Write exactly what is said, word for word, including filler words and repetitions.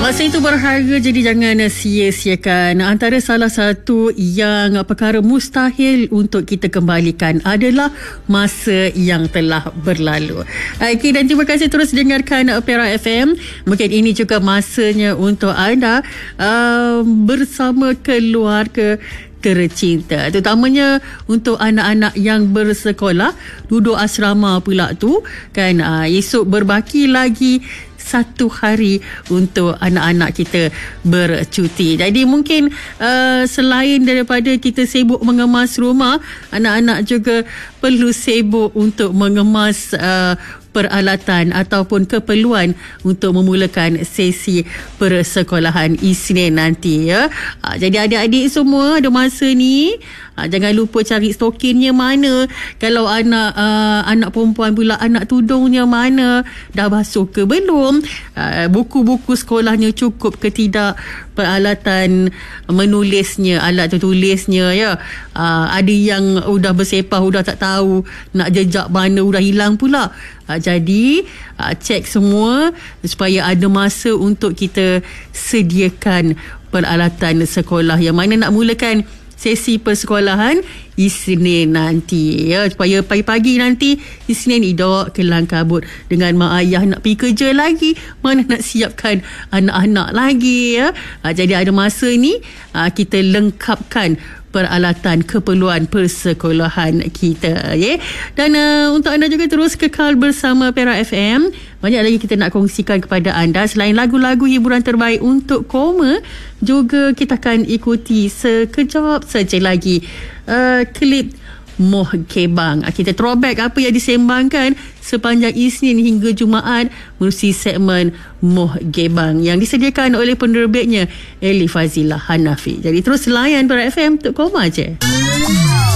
Masa itu berharga, jadi jangan sia-siakan. Antara salah satu yang perkara mustahil untuk kita kembalikan adalah masa yang telah berlalu. Okey, dan terima kasih terus dengarkan Perak F M. Mungkin ini juga masanya untuk anda uh, bersama keluarga tercinta, terutamanya untuk anak-anak yang bersekolah, duduk asrama pula tu kan. Uh, esok berbaki lagi satu hari untuk anak-anak kita bercuti. Jadi mungkin uh, selain daripada kita sibuk mengemas rumah, anak-anak juga perlu sibuk untuk mengemas uh, peralatan ataupun keperluan untuk memulakan sesi persekolahan Isnin nanti ya. Ha, jadi adik-adik semua ada masa ni, ha, jangan lupa cari stokinnya mana. Kalau anak uh, anak perempuan pula, anak tudungnya mana, dah basuh ke belum, uh, buku-buku sekolahnya cukup ke tidak, peralatan menulisnya, alat tertulisnya ya. Uh, ada yang udah bersepah, udah tak tahu nak jejak mana, udah hilang pula. Uh, jadi uh, cek semua supaya ada masa untuk kita sediakan peralatan sekolah yang mana nak mulakan sesi persekolahan Isnin nanti ya, supaya pagi-pagi nanti Isnin idok kelang kabut dengan mak ayah nak pergi kerja lagi, mana nak siapkan anak-anak lagi ya. Ha, jadi ada masa ni ha, kita lengkapkan peralatan keperluan persekolahan kita ya. Dan uh, untuk anda juga terus kekal bersama Perak F M. Banyak lagi kita nak kongsikan kepada anda. Selain lagu-lagu hiburan terbaik untuk koma, juga kita akan ikuti sekejap saja lagi uh, klip Moh Gebang. Kita throwback apa yang disembangkan sepanjang Isnin hingga Jumaat melalui segmen Moh Gebang yang disediakan oleh penerbitnya Eli Fazilah Hanafi. Jadi terus layan Perak F M untuk koma je.